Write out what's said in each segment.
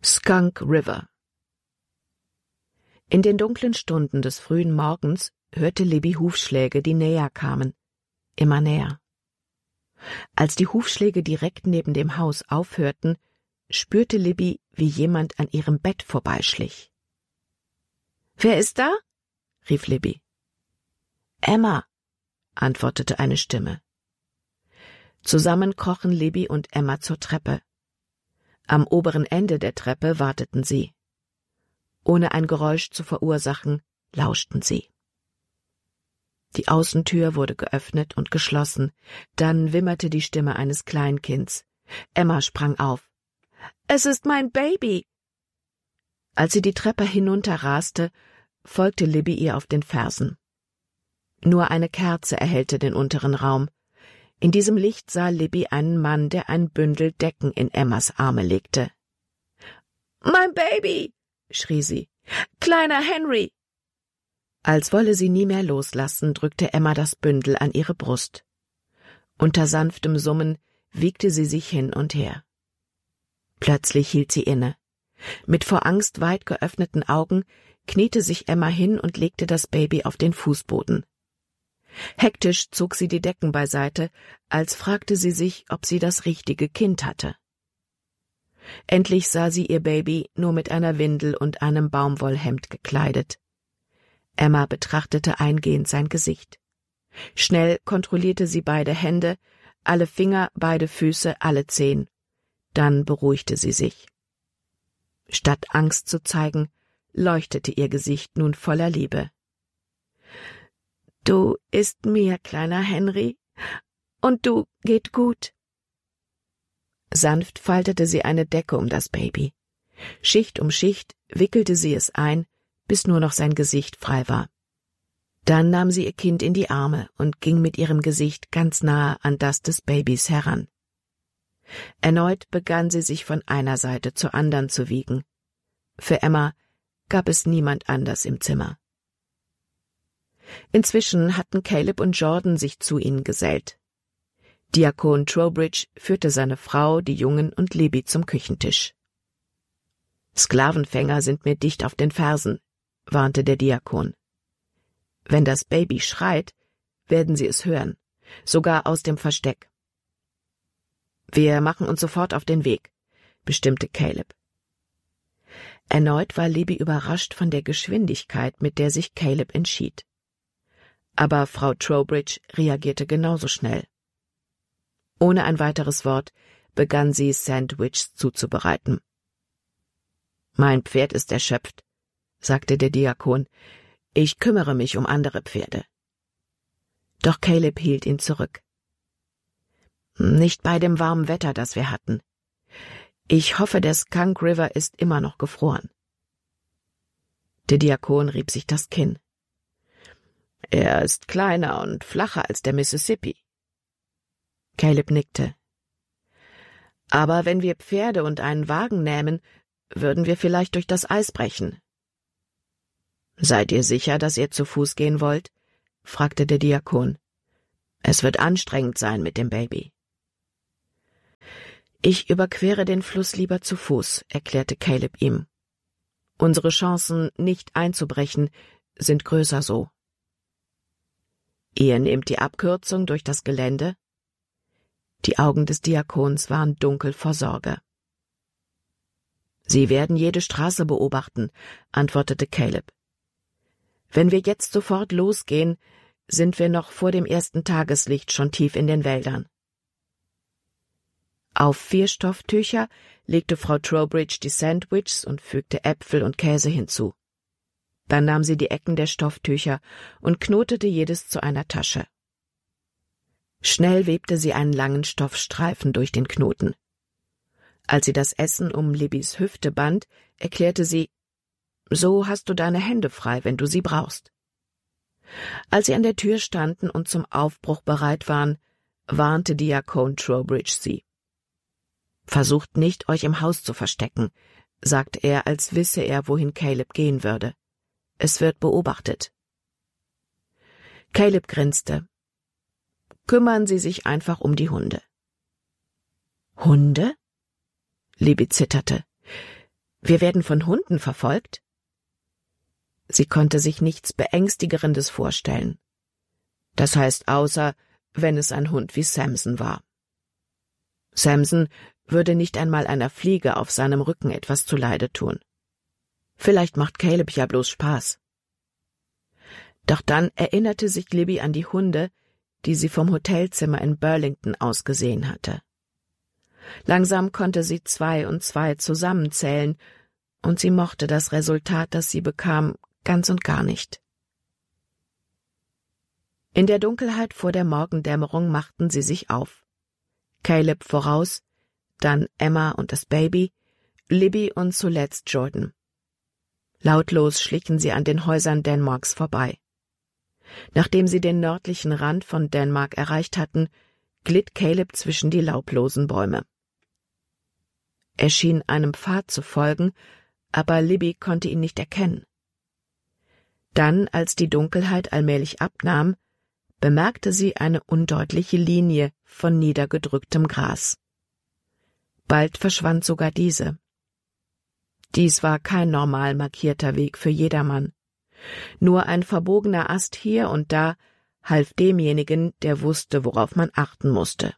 Skunk River. In den dunklen Stunden des frühen Morgens hörte Libby Hufschläge, die näher kamen, immer näher. Als die Hufschläge direkt neben dem Haus aufhörten, spürte Libby, wie jemand an ihrem Bett vorbeischlich. »Wer ist da?« rief Libby. »Emma«, antwortete eine Stimme. Zusammen krochen Libby und Emma zur Treppe. Am oberen Ende der Treppe warteten sie. Ohne ein Geräusch zu verursachen, lauschten sie. Die Außentür wurde geöffnet und geschlossen, dann wimmerte die Stimme eines Kleinkinds. Emma sprang auf. »Es ist mein Baby!« Als sie die Treppe hinunterraste, folgte Libby ihr auf den Fersen. Nur eine Kerze erhellte den unteren Raum. In diesem Licht sah Libby einen Mann, der ein Bündel Decken in Emmas Arme legte. »Mein Baby!« schrie sie. »Kleiner Henry!« Als wolle sie nie mehr loslassen, drückte Emma das Bündel an ihre Brust. Unter sanftem Summen wiegte sie sich hin und her. Plötzlich hielt sie inne. Mit vor Angst weit geöffneten Augen kniete sich Emma hin und legte das Baby auf den Fußboden. Hektisch zog sie die Decken beiseite, als fragte sie sich, ob sie das richtige Kind hatte. Endlich sah sie ihr Baby nur mit einer Windel und einem Baumwollhemd gekleidet. Emma betrachtete eingehend sein Gesicht. Schnell kontrollierte sie beide Hände, alle Finger, beide Füße, alle Zehen. Dann beruhigte sie sich. Statt Angst zu zeigen, leuchtete ihr Gesicht nun voller Liebe. »Du isst mir, kleiner Henry, und du geht gut.« Sanft faltete sie eine Decke um das Baby. Schicht um Schicht wickelte sie es ein, bis nur noch sein Gesicht frei war. Dann nahm sie ihr Kind in die Arme und ging mit ihrem Gesicht ganz nahe an das des Babys heran. Erneut begann sie sich von einer Seite zur anderen zu wiegen. Für Emma gab es niemand anders im Zimmer. Inzwischen hatten Caleb und Jordan sich zu ihnen gesellt. Diakon Trowbridge führte seine Frau, die Jungen und Libby zum Küchentisch. »Sklavenfänger sind mir dicht auf den Fersen«, warnte der Diakon. »Wenn das Baby schreit, werden sie es hören, sogar aus dem Versteck.« »Wir machen uns sofort auf den Weg«, bestimmte Caleb. Erneut war Libby überrascht von der Geschwindigkeit, mit der sich Caleb entschied. Aber Frau Trowbridge reagierte genauso schnell. Ohne ein weiteres Wort begann sie, Sandwiches zuzubereiten. »Mein Pferd ist erschöpft«, sagte der Diakon. »Ich kümmere mich um andere Pferde.« Doch Caleb hielt ihn zurück. »Nicht bei dem warmen Wetter, das wir hatten. Ich hoffe, der Skunk River ist immer noch gefroren.« Der Diakon rieb sich das Kinn. »Er ist kleiner und flacher als der Mississippi.« Caleb nickte. »Aber wenn wir Pferde und einen Wagen nähmen, würden wir vielleicht durch das Eis brechen.« »Seid ihr sicher, dass ihr zu Fuß gehen wollt?« fragte der Diakon. »Es wird anstrengend sein mit dem Baby.« »Ich überquere den Fluss lieber zu Fuß«, erklärte Caleb ihm. »Unsere Chancen, nicht einzubrechen, sind größer so.« »Ihr nehmt die Abkürzung durch das Gelände?« Die Augen des Diakons waren dunkel vor Sorge. »Sie werden jede Straße beobachten«, antwortete Caleb. »Wenn wir jetzt sofort losgehen, sind wir noch vor dem ersten Tageslicht schon tief in den Wäldern.« Auf 4 Stofftücher legte Frau Trowbridge die Sandwiches und fügte Äpfel und Käse hinzu. Dann nahm sie die Ecken der Stofftücher und knotete jedes zu einer Tasche. Schnell webte sie einen langen Stoffstreifen durch den Knoten. Als sie das Essen um Libbys Hüfte band, erklärte sie, »So hast du deine Hände frei, wenn du sie brauchst.« Als sie an der Tür standen und zum Aufbruch bereit waren, warnte Diakon Trowbridge sie. »Versucht nicht, euch im Haus zu verstecken«, sagte er, als wisse er, wohin Caleb gehen würde. »Es wird beobachtet.« Caleb grinste. »Kümmern Sie sich einfach um die Hunde.« »Hunde?« Libby zitterte. Wir werden von Hunden verfolgt? Sie konnte sich nichts Beängstigerendes vorstellen. Das heißt, außer wenn es ein Hund wie Samson war. Samson würde nicht einmal einer Fliege auf seinem Rücken etwas zuleide tun. Vielleicht macht Caleb ja bloß Spaß. Doch dann erinnerte sich Libby an die Hunde, die sie vom Hotelzimmer in Burlington aus gesehen hatte. Langsam konnte sie 2 und 2 zusammenzählen, und sie mochte das Resultat, das sie bekam, ganz und gar nicht. In der Dunkelheit vor der Morgendämmerung machten sie sich auf. Caleb voraus, dann Emma und das Baby, Libby und zuletzt Jordan. Lautlos schlichen sie an den Häusern Denmarks vorbei. Nachdem sie den nördlichen Rand von Denmark erreicht hatten, glitt Caleb zwischen die laublosen Bäume. Er schien einem Pfad zu folgen, aber Libby konnte ihn nicht erkennen. Dann, als die Dunkelheit allmählich abnahm, bemerkte sie eine undeutliche Linie von niedergedrücktem Gras. Bald verschwand sogar diese. Dies war kein normal markierter Weg für jedermann. Nur ein verbogener Ast hier und da half demjenigen, der wusste, worauf man achten musste.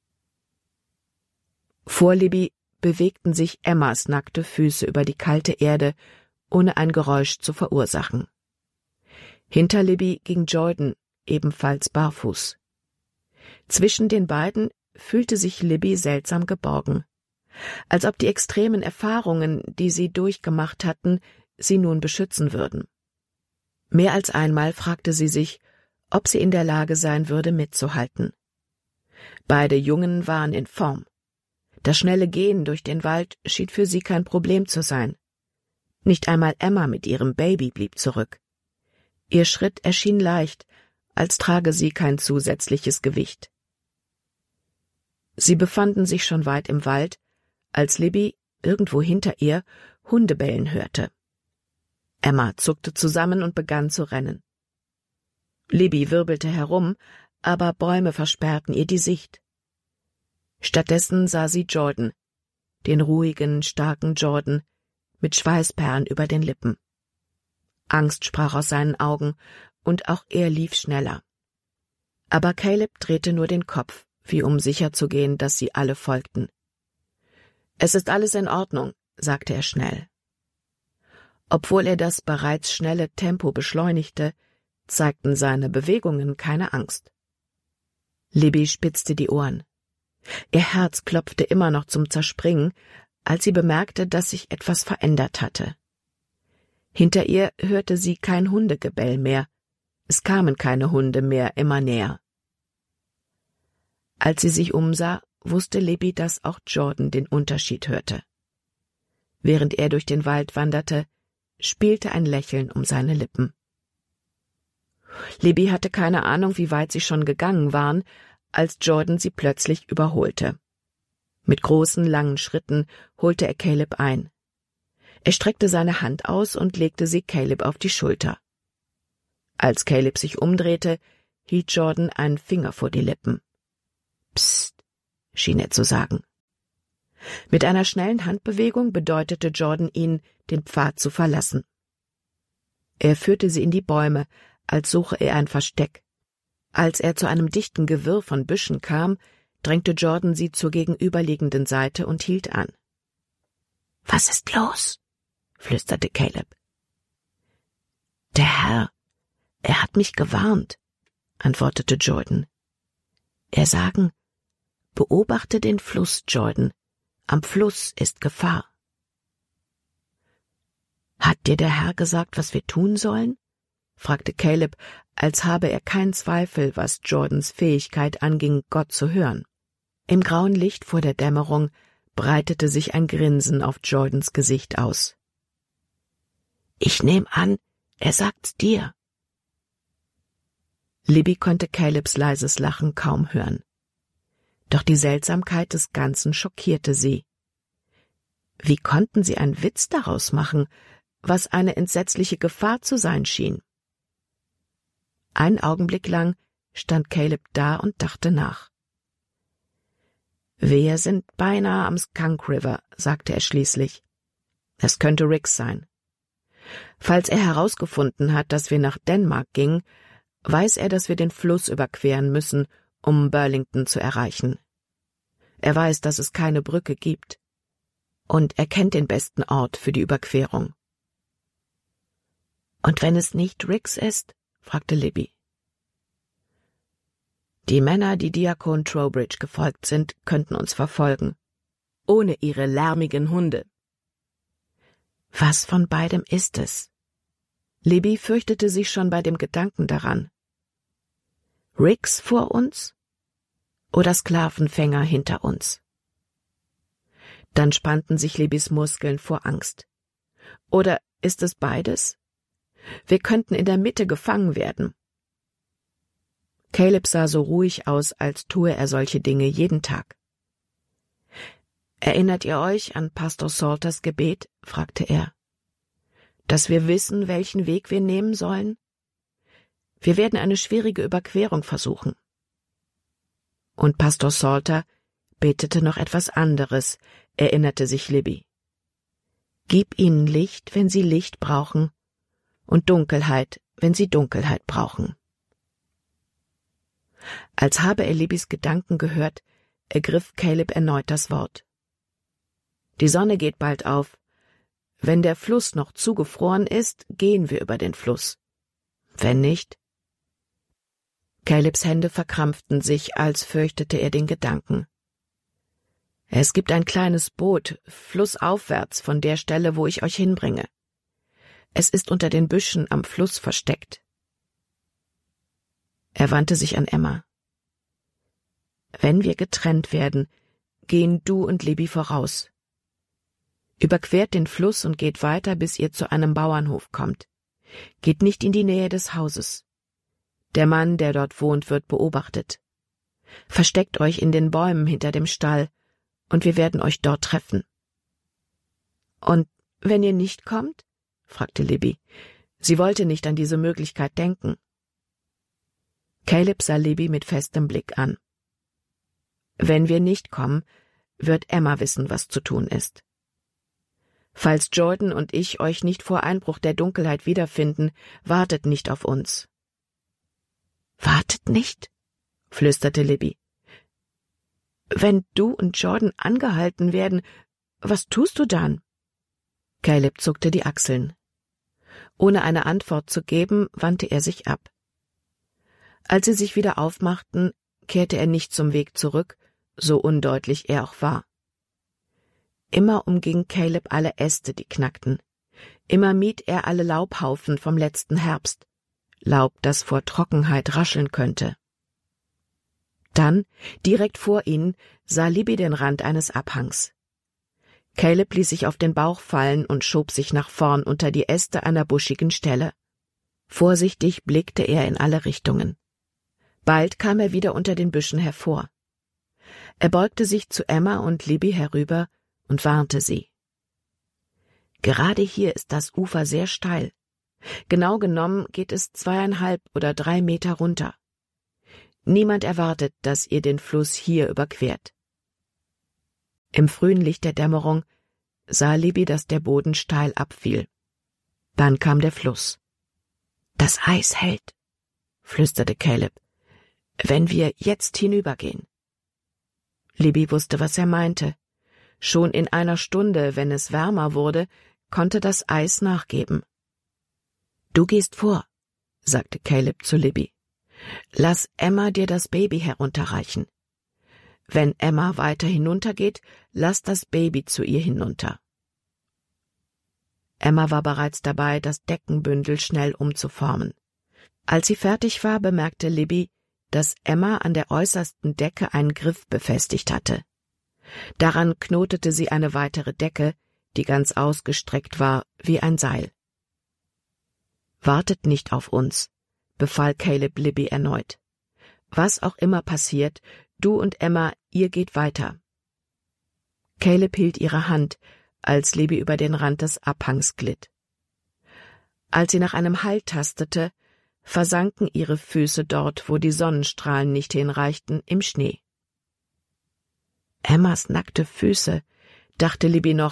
Vor Libby bewegten sich Emmas nackte Füße über die kalte Erde, ohne ein Geräusch zu verursachen. Hinter Libby ging Jordan, ebenfalls barfuß. Zwischen den beiden fühlte sich Libby seltsam geborgen, als ob die extremen Erfahrungen, die sie durchgemacht hatten, sie nun beschützen würden. Mehr als einmal fragte sie sich, ob sie in der Lage sein würde, mitzuhalten. Beide Jungen waren in Form. Das schnelle Gehen durch den Wald schien für sie kein Problem zu sein. Nicht einmal Emma mit ihrem Baby blieb zurück. Ihr Schritt erschien leicht, als trage sie kein zusätzliches Gewicht. Sie befanden sich schon weit im Wald, als Libby, irgendwo hinter ihr, Hunde bellen hörte. Emma zuckte zusammen und begann zu rennen. Libby wirbelte herum, aber Bäume versperrten ihr die Sicht. Stattdessen sah sie Jordan, den ruhigen, starken Jordan, mit Schweißperlen über den Lippen. Angst sprach aus seinen Augen, und auch er lief schneller. Aber Caleb drehte nur den Kopf, wie um sicherzugehen, dass sie alle folgten. »Es ist alles in Ordnung«, sagte er schnell. Obwohl er das bereits schnelle Tempo beschleunigte, zeigten seine Bewegungen keine Angst. Libby spitzte die Ohren. Ihr Herz klopfte immer noch zum Zerspringen, als sie bemerkte, dass sich etwas verändert hatte. Hinter ihr hörte sie kein Hundegebell mehr. Es kamen keine Hunde mehr immer näher. Als sie sich umsah, wusste Libby, dass auch Jordan den Unterschied hörte. Während er durch den Wald wanderte, spielte ein Lächeln um seine Lippen. Libby hatte keine Ahnung, wie weit sie schon gegangen waren, als Jordan sie plötzlich überholte. Mit großen, langen Schritten holte er Caleb ein. Er streckte seine Hand aus und legte sie Caleb auf die Schulter. Als Caleb sich umdrehte, hielt Jordan einen Finger vor die Lippen. »Psst«, schien er zu sagen. Mit einer schnellen Handbewegung bedeutete Jordan ihn, den Pfad zu verlassen. Er führte sie in die Bäume, als suche er ein Versteck. Als er zu einem dichten Gewirr von Büschen kam, drängte Jordan sie zur gegenüberliegenden Seite und hielt an. »Was ist los?« flüsterte Caleb. »Der Herr, er hat mich gewarnt«, antwortete Jordan. »Er sagen, beobachte den Fluss, Jordan. Am Fluss ist Gefahr.« »Hat dir der Herr gesagt, was wir tun sollen?« fragte Caleb, als habe er keinen Zweifel, was Jordans Fähigkeit anging, Gott zu hören. Im grauen Licht vor der Dämmerung breitete sich ein Grinsen auf Jordans Gesicht aus. »Ich nehm an, er sagt's dir.« Libby konnte Calebs leises Lachen kaum hören. Doch die Seltsamkeit des Ganzen schockierte sie. Wie konnten sie einen Witz daraus machen, was eine entsetzliche Gefahr zu sein schien? Einen Augenblick lang stand Caleb da und dachte nach. »Wir sind beinahe am Skunk River«, sagte er schließlich. Es könnte Rix sein. Falls er herausgefunden hat, dass wir nach Dänemark gingen, weiß er, dass wir den Fluss überqueren müssen, um Burlington zu erreichen. Er weiß, dass es keine Brücke gibt. Und er kennt den besten Ort für die Überquerung. »Und wenn es nicht Rix ist?« fragte Libby. »Die Männer, die Diakon Trowbridge gefolgt sind, könnten uns verfolgen. Ohne ihre lärmigen Hunde.« Was von beidem ist es? Libby fürchtete sich schon bei dem Gedanken daran. Rix vor uns oder Sklavenfänger hinter uns? Dann spannten sich Libbys Muskeln vor Angst. Oder ist es beides? Wir könnten in der Mitte gefangen werden. Caleb sah so ruhig aus, als tue er solche Dinge jeden Tag. »Erinnert ihr euch an Pastor Salters Gebet?« fragte er. »Dass wir wissen, welchen Weg wir nehmen sollen? Wir werden eine schwierige Überquerung versuchen.« Und Pastor Salter betete noch etwas anderes, erinnerte sich Libby. »Gib ihnen Licht, wenn sie Licht brauchen, und Dunkelheit, wenn sie Dunkelheit brauchen.« Als habe er Libbys Gedanken gehört, ergriff Caleb erneut das Wort. »Die Sonne geht bald auf. Wenn der Fluss noch zugefroren ist, gehen wir über den Fluss. Wenn nicht?« Calebs Hände verkrampften sich, als fürchtete er den Gedanken. »Es gibt ein kleines Boot, flussaufwärts von der Stelle, wo ich euch hinbringe. Es ist unter den Büschen am Fluss versteckt.« Er wandte sich an Emma. »Wenn wir getrennt werden, gehen du und Libby voraus. Überquert den Fluss und geht weiter, bis ihr zu einem Bauernhof kommt. Geht nicht in die Nähe des Hauses. Der Mann, der dort wohnt, wird beobachtet. Versteckt euch in den Bäumen hinter dem Stall, und wir werden euch dort treffen.« »Und wenn ihr nicht kommt?« fragte Libby. Sie wollte nicht an diese Möglichkeit denken. Caleb sah Libby mit festem Blick an. »Wenn wir nicht kommen, wird Emma wissen, was zu tun ist. Falls Jordan und ich euch nicht vor Einbruch der Dunkelheit wiederfinden, wartet nicht auf uns.« »Wartet nicht?« flüsterte Libby. »Wenn du und Jordan angehalten werden, was tust du dann?« Caleb zuckte die Achseln. Ohne eine Antwort zu geben, wandte er sich ab. Als sie sich wieder aufmachten, kehrte er nicht zum Weg zurück, so undeutlich er auch war. Immer umging Caleb alle Äste, die knackten. Immer mied er alle Laubhaufen vom letzten Herbst. Laub, das vor Trockenheit rascheln könnte. Dann, direkt vor ihnen, sah Libby den Rand eines Abhangs. Caleb ließ sich auf den Bauch fallen und schob sich nach vorn unter die Äste einer buschigen Stelle. Vorsichtig blickte er in alle Richtungen. Bald kam er wieder unter den Büschen hervor. Er beugte sich zu Emma und Libby herüber und warnte sie. »Gerade hier ist das Ufer sehr steil. Genau genommen geht es 2,5 oder 3 Meter runter. Niemand erwartet, dass ihr den Fluss hier überquert.« Im frühen Licht der Dämmerung sah Libby, dass der Boden steil abfiel. Dann kam der Fluss. »Das Eis hält«, flüsterte Caleb, »wenn wir jetzt hinübergehen.« Libby wusste, was er meinte. Schon in einer Stunde, wenn es wärmer wurde, konnte das Eis nachgeben. »Du gehst vor«, sagte Caleb zu Libby. »Lass Emma dir das Baby herunterreichen. Wenn Emma weiter hinuntergeht, lass das Baby zu ihr hinunter.« Emma war bereits dabei, das Deckenbündel schnell umzuformen. Als sie fertig war, bemerkte Libby, dass Emma an der äußersten Decke einen Griff befestigt hatte. Daran knotete sie eine weitere Decke, die ganz ausgestreckt war wie ein Seil. »Wartet nicht auf uns«, befahl Caleb Libby erneut. »Was auch immer passiert, du und Emma, ihr geht weiter.« Caleb hielt ihre Hand, als Libby über den Rand des Abhangs glitt. Als sie nach einem Halt tastete, versanken ihre Füße dort, wo die Sonnenstrahlen nicht hinreichten, im Schnee. »Emmas nackte Füße«, dachte Libby noch,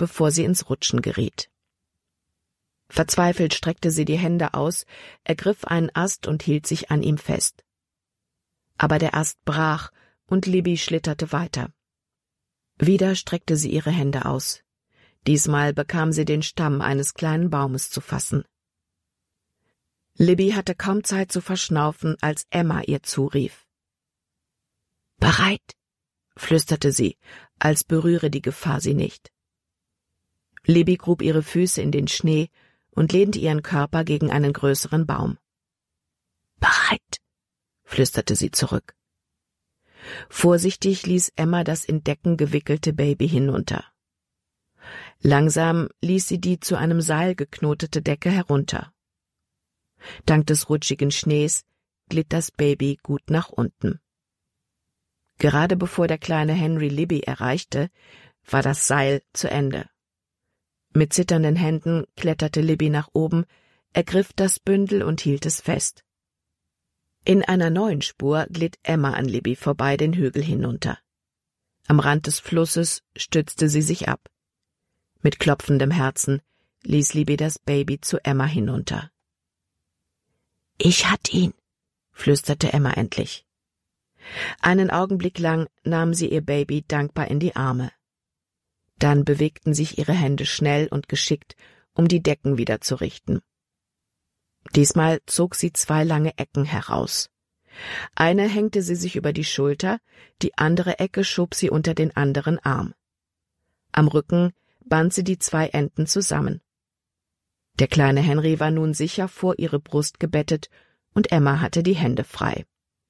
bevor sie ins Rutschen geriet. Verzweifelt streckte sie die Hände aus, ergriff einen Ast und hielt sich an ihm fest. Aber der Ast brach und Libby schlitterte weiter. Wieder streckte sie ihre Hände aus. Diesmal bekam sie den Stamm eines kleinen Baumes zu fassen. Libby hatte kaum Zeit zu verschnaufen, als Emma ihr zurief. »Bereit«, flüsterte sie, als berühre die Gefahr sie nicht. Libby grub ihre Füße in den Schnee und lehnte ihren Körper gegen einen größeren Baum. »Bereit«, flüsterte sie zurück. Vorsichtig ließ Emma das in Decken gewickelte Baby hinunter. Langsam ließ sie die zu einem Seil geknotete Decke herunter. Dank des rutschigen Schnees glitt das Baby gut nach unten. Gerade bevor der kleine Henry Libby erreichte, war das Seil zu Ende. Mit zitternden Händen kletterte Libby nach oben, ergriff das Bündel und hielt es fest. In einer neuen Spur glitt Emma an Libby vorbei den Hügel hinunter. Am Rand des Flusses stützte sie sich ab. Mit klopfendem Herzen ließ Libby das Baby zu Emma hinunter. »Ich hat ihn«, flüsterte Emma endlich. Einen Augenblick lang nahm sie ihr Baby dankbar in die Arme. Dann bewegten sich ihre Hände schnell und geschickt, um die Decken wieder zu richten. Diesmal zog sie 2 lange Ecken heraus. Eine hängte sie sich über die Schulter, die andere Ecke schob sie unter den anderen Arm. Am Rücken band sie die 2 Enden zusammen. Der kleine Henry war nun sicher vor ihre Brust gebettet und Emma hatte die Hände frei.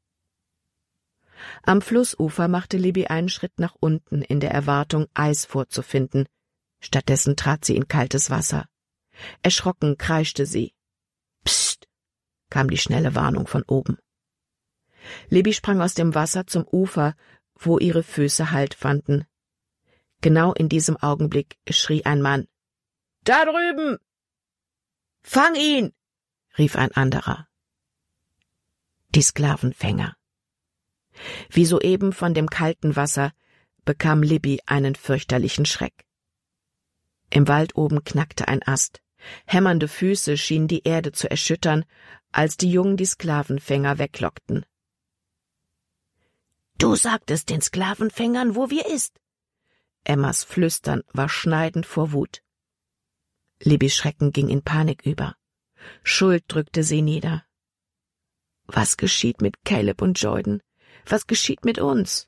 Am Flussufer machte Libby einen Schritt nach unten in der Erwartung, Eis vorzufinden. Stattdessen trat sie in kaltes Wasser. Erschrocken kreischte sie. »Psst«, kam die schnelle Warnung von oben. Libby sprang aus dem Wasser zum Ufer, wo ihre Füße Halt fanden. Genau in diesem Augenblick schrie ein Mann. »Da drüben! Fang ihn!« rief ein anderer. Die Sklavenfänger. Wie soeben von dem kalten Wasser bekam Libby einen fürchterlichen Schreck. Im Wald oben knackte ein Ast. Hämmernde Füße schienen die Erde zu erschüttern, als die Jungen die Sklavenfänger weglockten. »Du sagtest den Sklavenfängern, wo wir ist!« Emmas Flüstern war schneidend vor Wut. Libbys Schrecken ging in Panik über. Schuld drückte sie nieder. Was geschieht mit Caleb und Jordan? Was geschieht mit uns?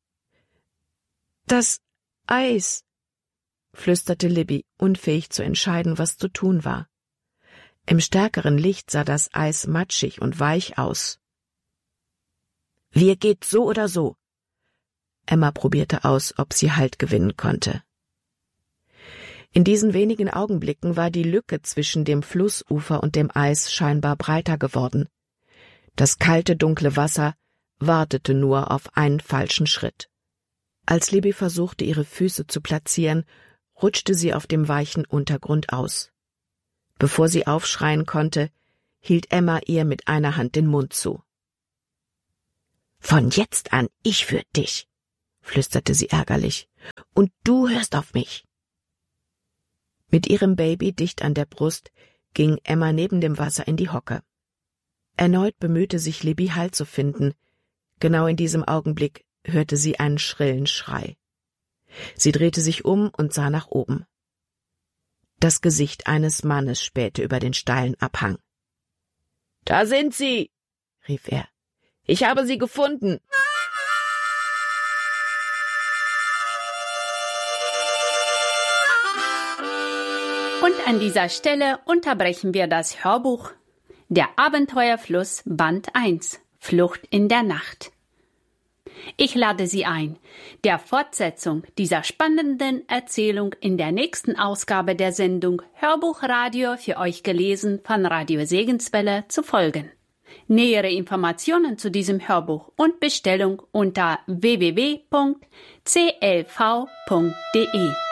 »Das Eis«, flüsterte Libby, unfähig zu entscheiden, was zu tun war. Im stärkeren Licht sah das Eis matschig und weich aus. »Wir geht so oder so.« Emma probierte aus, ob sie Halt gewinnen konnte. In diesen wenigen Augenblicken war die Lücke zwischen dem Flussufer und dem Eis scheinbar breiter geworden. Das kalte, dunkle Wasser wartete nur auf einen falschen Schritt. Als Libby versuchte, ihre Füße zu platzieren, rutschte sie auf dem weichen Untergrund aus. Bevor sie aufschreien konnte, hielt Emma ihr mit einer Hand den Mund zu. »Von jetzt an ich für dich«, flüsterte sie ärgerlich, »und du hörst auf mich.« Mit ihrem Baby dicht an der Brust ging Emma neben dem Wasser in die Hocke. Erneut bemühte sich Libby, Halt zu finden. Genau in diesem Augenblick hörte sie einen schrillen Schrei. Sie drehte sich um und sah nach oben. Das Gesicht eines Mannes spähte über den steilen Abhang. »Da sind sie«, rief er. »Ich habe sie gefunden.« Und an dieser Stelle unterbrechen wir das Hörbuch Der Abenteuerfluss Band 1 Flucht in der Nacht. Ich lade Sie ein, der Fortsetzung dieser spannenden Erzählung in der nächsten Ausgabe der Sendung Hörbuchradio für euch gelesen von Radio Segenswelle zu folgen. Nähere Informationen zu diesem Hörbuch und Bestellung unter www.clv.de.